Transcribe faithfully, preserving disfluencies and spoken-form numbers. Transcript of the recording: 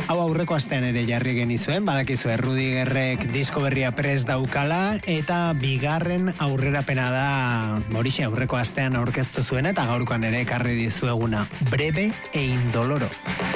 Hau aurreko astean ere jarri genizuen, badakizu Rudigerrek disko berria prest daukala, eta bigarren aurrerapena da horixe aurreko astean aurkeztu zuen, eta gaurkoan ere ekarri dizueguna, Breve e Indoloro.